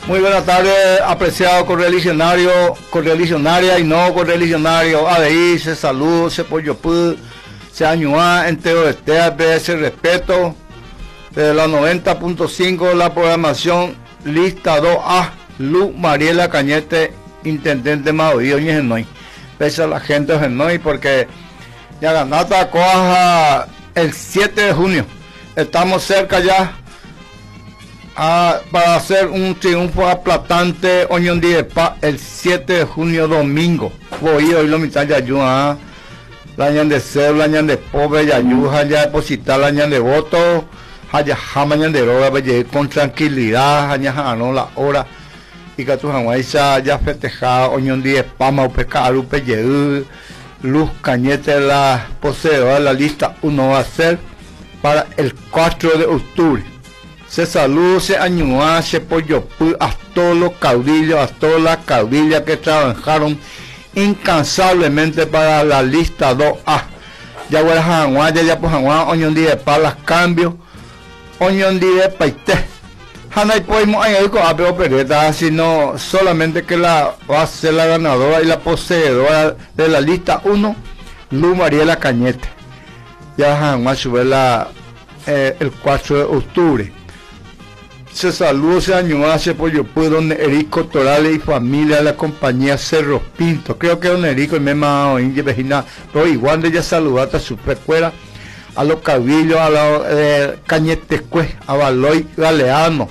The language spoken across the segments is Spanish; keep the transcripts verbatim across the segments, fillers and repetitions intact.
Muy buenas tardes, apreciado correligionario, correligionaria y no correligionario. A D I, se salud, se pollo pu, se añua, entero de T A P, se respeto. Desde la noventa punto cinco la programación, lista dos A, Luz Mariela Cañete, intendente Maoío y Genoy. Pese a la gente de Genoy, porque ya ganata coja el siete de junio. Estamos cerca ya. Ah, para hacer un triunfo aplastante Oñón de Pa el siete de junio domingo. Voy hoy lo mitad de ayuda, la ñan de ser, la ñan de pobre, ya ayuda, ya depositar la ñan de voto, ya jama ñan de roba, con tranquilidad, ya ganó la hora. Y que tu jamaiza ya festejado Oñón de Pa, mau pescado, pelleú, Luz Cañete, la poseedora de la lista uno va a ser para el cuatro de octubre. Se saluda, se añua, se pollo a todos los caudillos, a todas las caudillas que trabajaron incansablemente para la lista dos A. Ya voy a Janguá, ya ya pues Janguá, Oñón de para los cambios, Oñón de Paité. Hanay podemos añadir con Apeo Pereta, sino solamente que la va a ser la ganadora y la poseedora de la lista uno, Luz Mariela Cañete. Ya Janguá sube la, eh, el cuatro de octubre. Se saluda, se añuda, se pollo pues don Erico Torales y familia de la compañía Cerro Pinto. Creo que don Erico y Mema Oinge Vejina, pero igual de ella saludata a su pecuera, a los cabillos, a los eh, Cañetecue, a Baloy Galeano.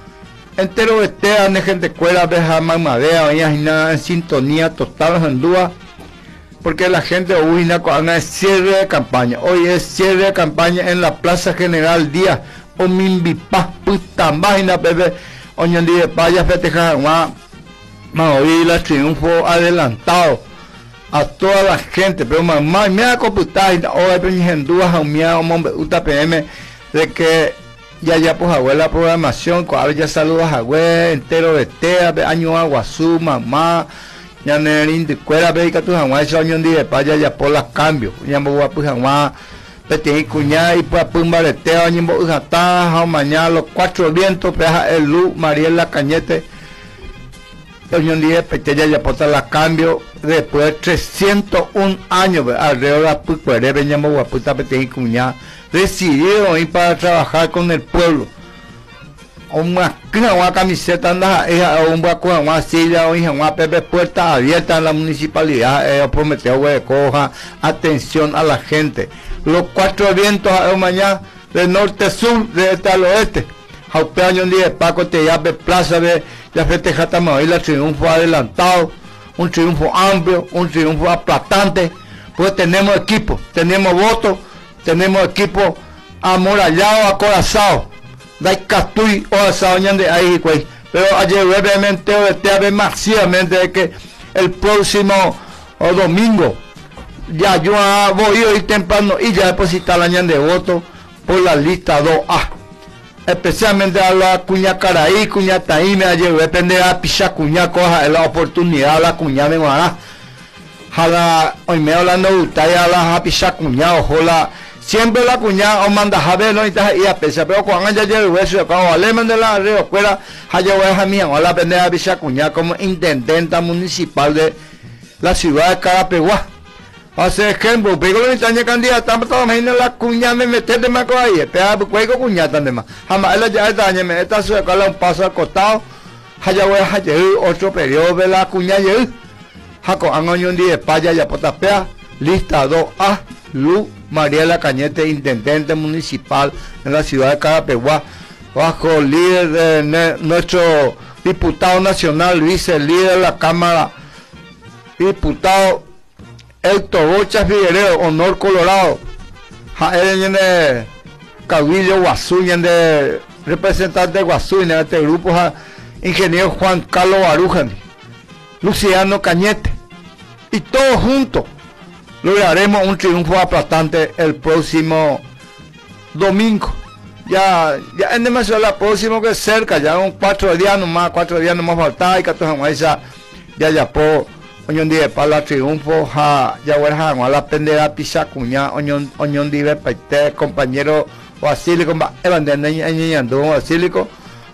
Entero de Tea, de gente cuera, veja mamadea, oña en sintonía total en duda, porque la gente hoy es cierre de campaña. Hoy es cierre de campaña en la Plaza General Díaz. O mi pa puta máquina bebé Oñón de Paya festejar más oír la triunfo adelantado a toda la gente, pero mamá me ha computado ahora en dudas a un miedo uta P M de que ya ya pues abuela la programación cuando ya saludas a güey entero de tea año aguazú mamá ya nerín de cuera ve que tu jamás ese Oñón de Paya ya por las cambios ya me voy a pues jamás Petit cuñá y pues pumba de teo ni mojata mañana los cuatro vientos peja el Luz Mariela Cañete Oñón día pequeña ya pota la cambio después de trescientos un años alrededor de la puerta veníamos guaputa Petit cuñá decidió ir para trabajar con el pueblo una, una camiseta anda un vaco una silla una pepe puerta abierta en la municipalidad ellos prometió que coja atención a la gente. Los cuatro vientos a mañana de norte a sur, de este al oeste. Jaupe año un día de Paco te llave plaza de la festejata Maoíla, triunfo adelantado, un triunfo amplio, un triunfo aplastante. Pues tenemos equipo, tenemos votos, tenemos equipo amorallado, acorazado. Dai Catuy o asado de ahí, pues. Pero ayer brevemente o de masivamente de que el próximo o domingo ya yo voy hoy temprano y ya depositar la ñan de voto por la lista dos A. Especialmente a la cuña Caraí, cuña Taíme, ayer depende a picha cuña coja la oportunidad la cuña de Guará. Jala, hoy me hablando de usted a la picha cuña, ojalá. Siempre la cuñada o manda a ver no y a pesar pero cuando ya llega el hueso cuando le manda la río fuera allá voy a mí a la pendeja picha cuñada como intendenta municipal de la ciudad de Carapeguá. Hace ejemplo, pero lo instaña candidata, estamos imagina la cuñada me mete de más ahí, pero cuelgo cuñada también más. Jamás ella ya está año me está suecala un paso al costado. Allá voy a llegar otro periodo de la cuñada y Jaco han año un día de paya ya potapea, lista dos A, Luz Mariela Cañete, intendente municipal en la ciudad de Carapeguá, bajo líder de ne, nuestro diputado nacional, vice líder de la Cámara, diputado Héctor Bocha Figueredo, Honor Colorado, Jaén de Cabildo Guazú, de representante de Guazú, en este grupo, ingeniero Juan Carlos Barujani, Luciano Cañete, y todos juntos lograremos un triunfo aplastante el próximo domingo. Ya, ya en demasiado la próxima que es cerca, ya un cuatro días nomás, cuatro días nomás falta y que ya ya ya po oñón día para la triunfo ja ya voy a la pendeja pisa cuña oñón oñón día para compañero Basílico, Evandene Ñandú Basílico,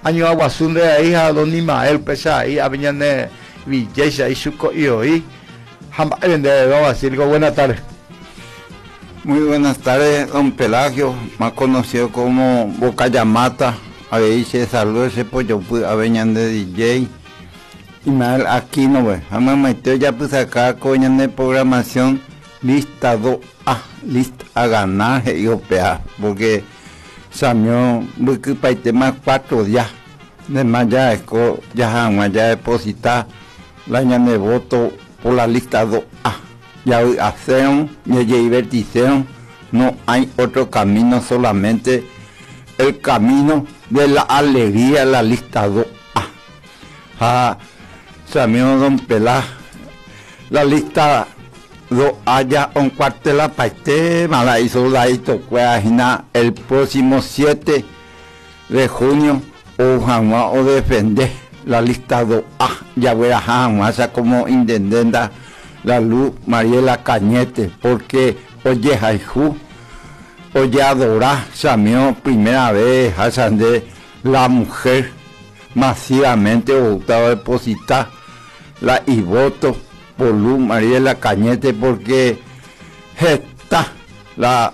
año aguasun de ahí a don Imael pesa ahí a viñane villesa y suco y hoy jamás vende don Basilio. Buenas tardes. Muy buenas tardes, don Pelagio, más conocido como Bocayamata. A ver, se saluda ese pollo, a veñan de D J. Y mal aquí no ve. A mamá ya pues acá coñan de programación lista do a lista a ganar y opea porque samió muy que para tema cuatro días de más ya eco ya jamás ya depositar la ñan de voto por la lista do a ya hacen ya divertición. No hay otro camino, solamente el camino de la alegría, la lista do a ah, samió don Pelá la lista do haya un cuartel la parte mala hizo la hito el próximo siete de junio o jamás o defender la lista do a ya voy a jamás como intendenta la Luz Mariela Cañete, porque oye Jaijú, oye Adorá, samió primera vez a de la mujer masivamente votado a depositar la y voto por Luz Mariela Cañete, porque está la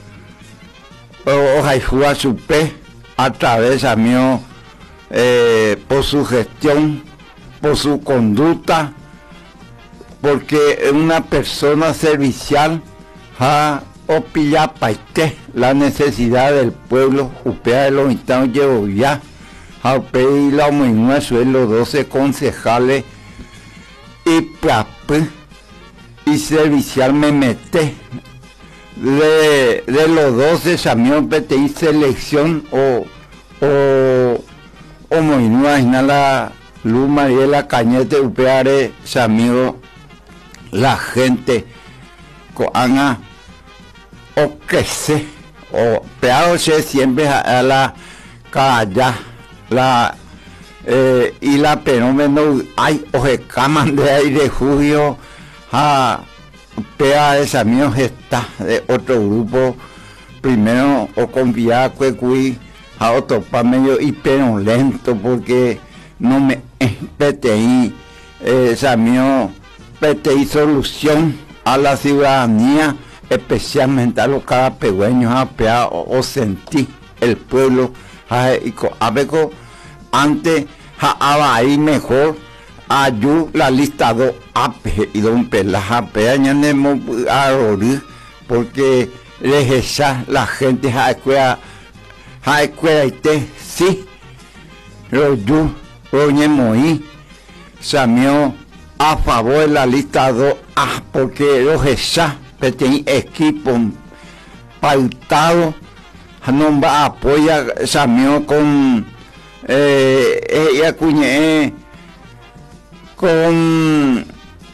Jaijú a su pe a través samió eh, por su gestión, por su conducta, porque una persona servicial ha opillado la necesidad del pueblo, upea de los instados llevo ya, a pedir la humanidad de los doce concejales y prape, y servicial me mete de, de los doce samión P T I selección o o o moinua la Luz Mariela Cañete upeare samigo la gente coana o que se o peado se siempre a, a la calla la eh, y la fenómeno hay o se caman de aire refugio a pea esa mío está de otro grupo primero o confiar que cui a otro pa medio y pero lento porque no me P T I esa mío P T I solución a la ciudadanía, especialmente a los carapegüeños a pea o, o sentí el pueblo a, y a veco antes a ahí mejor ayú la lista do ape y don Pelaja pea ñanemo a rorir porque regresa la gente a escuela a escuela y sí lo yo lo ñemoí samió a favor de la lista do a porque los esa tienen equipo pautado no va a apoyar samió con eh, ella cuñé con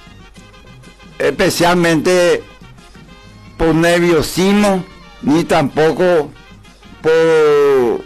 especialmente por nerviosismo ni tampoco por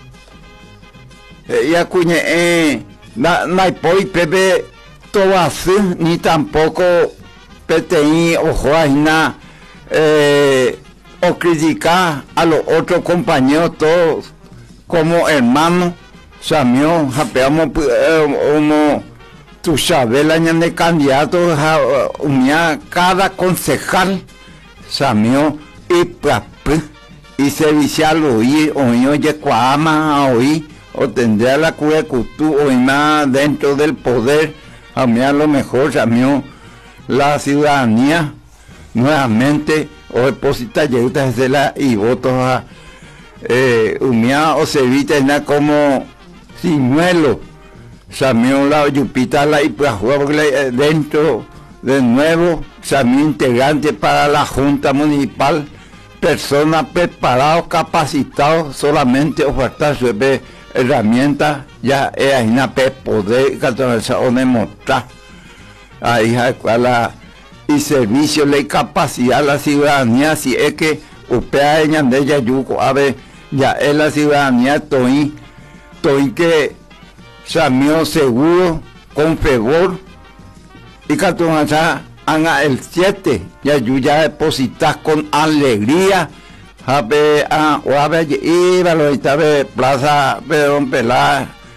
ella cuñé eh, na na poi pepe todo así ni tampoco P T I ojo ahí na eh, o criticar a los otros compañeros todos como hermanos samió japeamos uno tú sabes la ñan de candidatos unía cada concejal samió y prape y servicial oí oí oye cuama oí o tendría la cuya cultu oí más dentro del poder a mí a lo mejor samió la ciudadanía nuevamente o deposita llegutas de la y votos a eh, umia o se evita nada como sinuelo samió la yupita la y pues dentro de nuevo samió integrante para la junta municipal personas preparados capacitados solamente ofertar su herramienta ya es una poder o demostrar ahí la y servicio le capacidad a la ciudadanía si es que upea ella de ella yuco a ver ya es la ciudadanía estoy estoy que samió seguro con fervor y Catuanza haga el siete ya yo ya depositas con alegría a ver a o a ver iba lo estaba plaza Pedro Pelá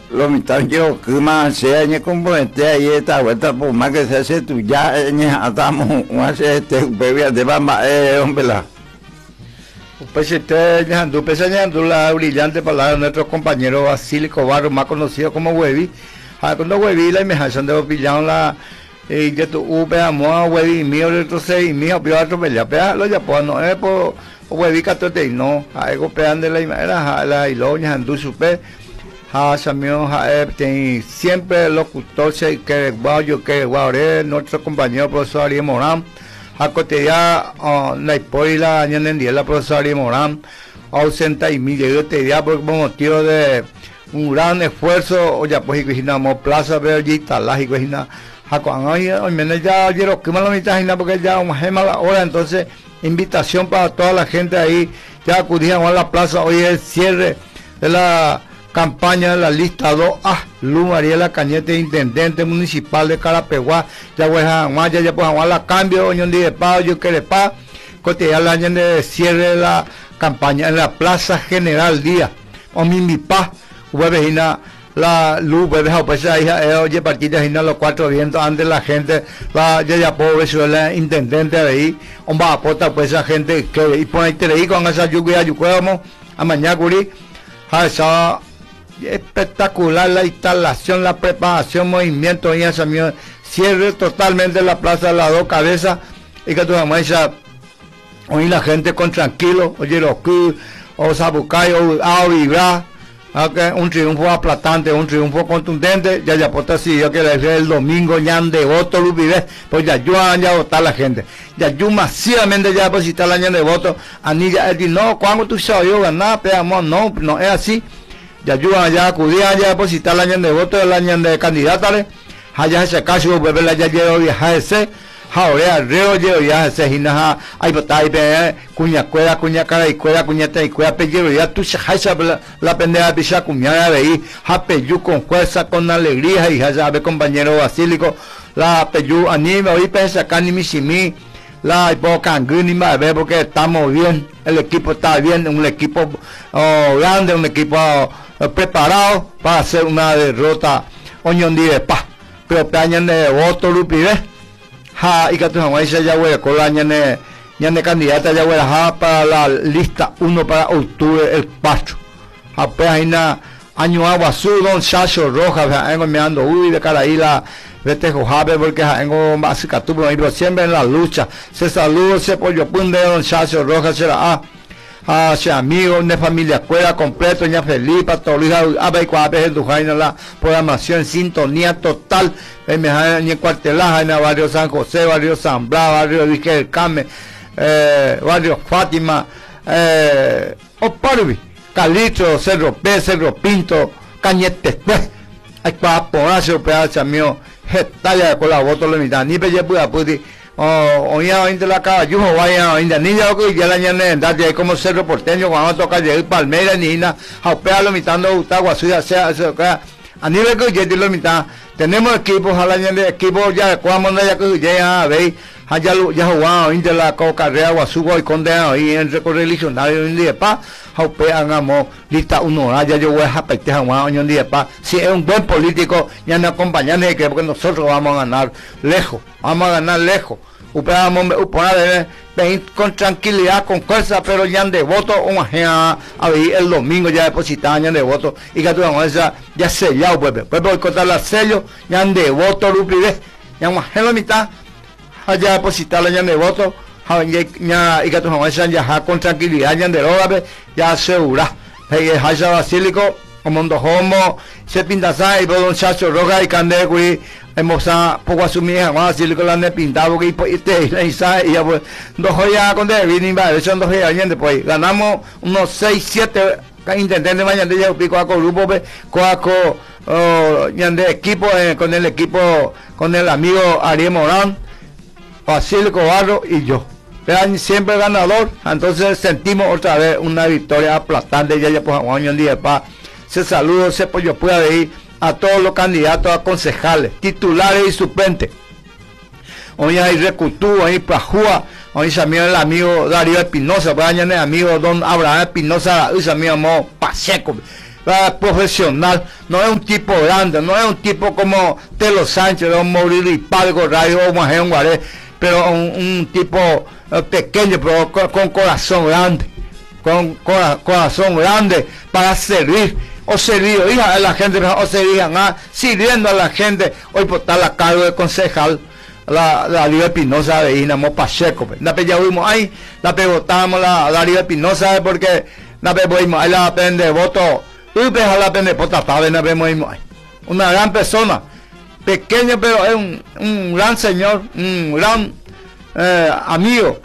lo mitad yo que más sea ni componente ahí esta vuelta por más que se hace tú ya ni atamos un hace este bebé de bamba eh hombre la pues este ñandú pesañando la brillante palabra de nuestro compañero Basílico Barro, más conocido como Huevi. Ah, cuando Huevi la imagen de pillaron la y que tu u peamo Huevi mío de otro seis mío pio otro pelea pea lo ya pues no es por Huevi catote no algo pean de la imagen la y lo ñandú supe ha samio ha ten siempre el locutor se que guau yo que guau nuestro compañero profesor Ariel Morán a cotidiana la hipoila ñanendía la profesora Ariel Morán ausenta y mi llegó te día por motivo de un gran esfuerzo o ya pues y plaza vergita la y hoy menos ya quiero que me lo mitad porque ya una gema la hora entonces invitación para toda la gente ahí ya acudían a la plaza hoy es el cierre de la campaña de la lista dos A Lu Mariela Cañete intendente municipal de Carapeguá ya voy a ya ya pues a la cambio hoy un día de pago yo que le pa cotidiana el año de cierre de la campaña en la plaza general día o mi mi pa vecina la luz bebé pues ahí oye partida y los cuatro vientos antes la gente la ya ya pobre la intendente de ahí un va a aportar pues esa gente que y por ahí te leí con esa lluvia yo cuidamos a mañana curi esa espectacular la instalación la preparación movimiento y esa cierre totalmente la plaza de las dos cabezas y que tu mamá esa hoy la gente con tranquilo oye los que o sabucay o a vibrar okay, un triunfo aplastante, un triunfo contundente, ya ya por si yo quiero decir el domingo ya de voto Lupide, pues ya yo ya votar la gente, ya yo masivamente ya depositar la año de voto, a ni ya él no, cuando tú sabes yo ganar, pero no, no es así, ya yo ya acudía ya depositar la año de voto, el año de candidatos, allá ese caso, bebé la ya llevo viajar ese, ahora reo yo ya se hina hay batalla be cuña cueda cuña cara y cueda cuñata y cueda pellejo ya tú se haisa la pendeja pisa cuñada de ha pellu con fuerza con alegría y ya ve compañero Basílico la pellu anime hoy pensa cani mi simi la época ni más ve porque estamos bien el equipo está bien un equipo oh, grande un equipo oh, preparado para hacer una derrota oñón de paz pero peñan de voto Lupide ha y que tu mamá ya voy a colar ñane ñane candidata ya voy a para la lista uno para octubre el pacho apenas año agua azul don Chacho Roja vengo mirando uy de cara ahí la vete jojabe porque vengo más que tú pero siempre en la lucha se saluda se pollo punde don Chacho Roja será a a ese amigo de familia escuela completo ña Felipa Tolija abe cuabe en Dujaina la programación sintonía total en el cuartelaje en el barrio San José barrio San Blas barrio Vique del Carmen eh, barrio Fátima eh, Oparvi Calitro Cerro P Cerro Pinto Cañete pues hay para ponerse un pedazo mío getalla con la voto la mitad ni pelle pueda puede oh, oía oír de la caballo, vaya oír de niña que ya la ñane de como Cerro Porteño cuando toca llegar Palmera ni nada, a pearlo mitando Utagua suya sea eso que a nivel que ya lo mitad tenemos equipos a la ñane equipo ya cuando ya que ya veis allá ya jugado de la carrera Guasugo y condena y en recorrido religionario en día pa hagamos lista uno allá yo voy a pete a un día pa si es un buen político ya no acompañan que porque nosotros vamos a ganar lejos vamos a ganar lejos vamos a venir con tranquilidad con fuerza pero ya de voto a ver el domingo ya depositar ya de voto y que tú esa ya sellado pues pues por contar la sello ya de voto Lupide ya más en la mitad allá depositar la de voto ya y que tu mamá ya con tranquilidad ya de logra ya asegura el Haja Basílico como un homo se pinta sai por un Chacho Roja y cande que hemos poco asumir jamás Basílico la han pintado que este y sai y ya pues dos joyas con de vini va eso dos joyas después ganamos unos seis siete intentando mañana ya pico a grupo coaco ya de equipo con el equipo con el amigo Ariel Morán Basílico Barro y yo. Eran siempre ganador, entonces sentimos otra vez una victoria aplastante. Ya ya pues un año en día pa. Se saludo, se pues yo pueda ir a todos los candidatos a concejales, titulares y suplentes. Hoy hay Recutú, hoy Pajúa, hoy también el amigo Darío Espinosa, pues el amigo Don Abraham Espinosa, ese amigo Pacheco. ¿verdad? Profesional, no es un tipo grande, no es un tipo como Telo Sánchez, Don Mauricio Palgo, Radio o Majén Guaré, pero un, un tipo eh, pequeño, pero con, con corazón grande, con, con corazón grande para servir, o servir, hija a la gente, o servir, ah, sirviendo a la gente, hoy por estar a cargo de concejal, la Darío Espinosa de Inamo Pacheco, la pe ya vimos ahí, la pe votamos la Darío Espinosa, porque la pe vimos ahí la pe de voto, y pe la pe de vota, la pe vimos ahí, una gran persona, pequeño, pero es un, un gran señor, un gran eh, amigo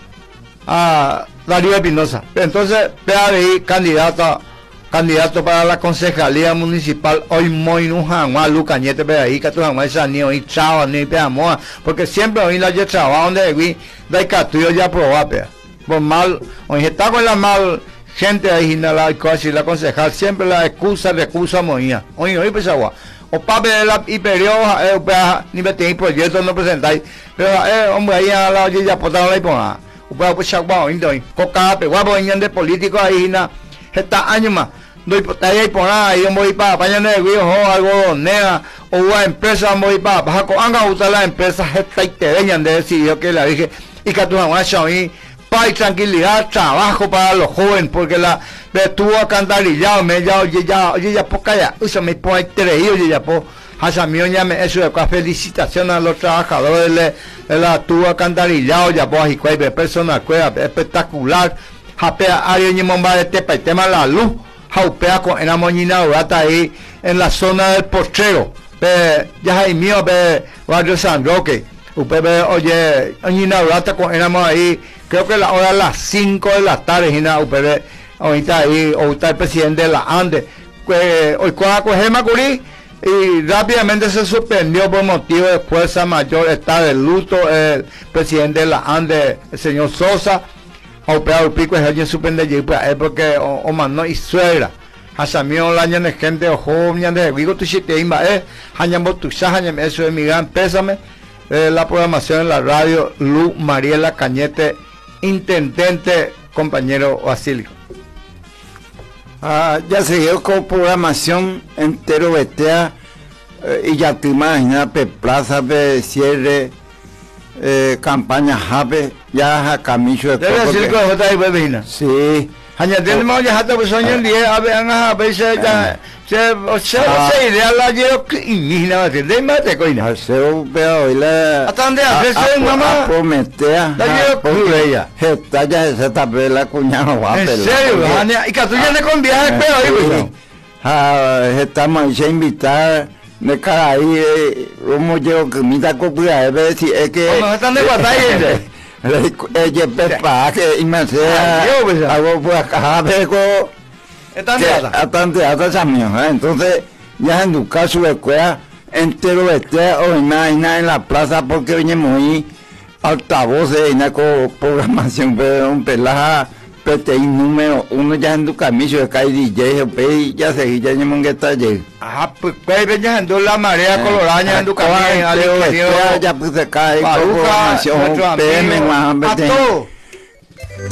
a Darío Espinosa. Entonces, P A D I, candidato, candidato para la concejalía municipal, hoy muy no jamás, Lucañete, P A D I, que tú jamás esa ni hoy chava, ni pe amor, porque siempre hoy la yo trabajo donde vi, da catuyo ya probar, pe. Por mal, hoy está con la mal gente ahí, la, la concejal, siempre la excusa, recusa moía. Hoy, hoy, pues agua. O papi de la hiperioja, eh, ni me tenéis proyectos, no presentáis, pero, eh, hombre, ahí a la ya portaron la hiponada. Upa, pues, chagua, hoy, coca, pe, guapo, en de político ahí, na, esta año más, no hay ahí por nada, yo voy para, para allá de viejo, algo, nea, o una empresa, voy para, baja con, anga, usar las empresas, esta y te venían de decidir que la dije, y que tú jamás, ahí, paz y tranquilidad, trabajo para los jóvenes, porque la estuvo a cantar y ya, me ya, oye, ya, oye, ya, por callar, usa me pone tres hijos, oye, ya, por, hasta mío, ya me, eso de acá, felicitaciones a los trabajadores, le, la estuvo a cantar y ya, oye, por, y cuál, persona, cueva, espectacular, japea, área, y momba de tepa, y tema la luz, jaupea con una moñina durata ahí, en la zona del postrero, pe, ya hay mío, pe, barrio San Roque, usted ve, oye, moñina durata con una ahí, creo que la hora a las cinco de la tarde, Gina, usted ahorita ahí, o está el presidente de la ANDE, que hoy con la Macurí, y rápidamente se suspendió por motivo de fuerza mayor, está de luto el presidente de la ANDE, el señor Sosa, o peor pico es alguien suspende allí, porque o, o mano y suegra, hasta mío la año de gente, o joven de Vigo, tu chiste, imba, eh, hañan botuxa, hañan, eso es mi gran pésame, eh, la programación en la radio, Lu Mariela Cañete, intendente, compañero Basilio. Ah, ya se dio con programación entero betea eh, y ya te imaginas pe plaza pe cierre eh, campaña jape ya camino de debe decir que está ahí bebina sí hanya tenemos ya hasta pues año día a ver a ver se ya se o sea se idea la yo y nada de de mate coina se veo y la hasta dónde hace mamá prometea la yo ella está ya esa tabela cuñado va en serio hanya y que tú ya no con viaje pero ahí ah estamos a invitar de cara ahí como yo que mi da copia es decir es que no están de batalla ella pepa que imagina algo por acá pero están de ata están de ata también entonces ya en tu caso de cueva entero este o nada en la plaza porque venimos ahí altavoces y con programación pero un pelaja P T I número uno ya en tu camino de cae D J y ya se ya llevan que está allí ah pues pues ya en la marea colorada ya en tu camino ya pues se cae programación P M más a todo